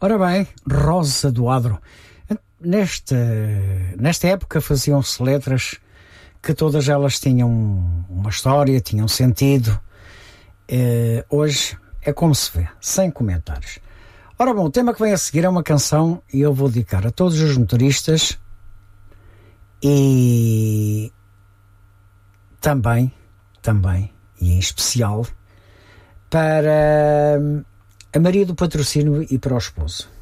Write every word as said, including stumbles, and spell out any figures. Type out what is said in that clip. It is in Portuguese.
Ora bem, Rosa do Adro. Nesta, nesta época faziam-se letras que todas elas tinham uma história, tinham sentido. Uh, hoje é como se vê, sem comentários. Ora bom, o tema que vem a seguir é uma canção e eu vou dedicar a todos os motoristas e também, também, e em especial, para a Maria do Patrocínio e para o esposo.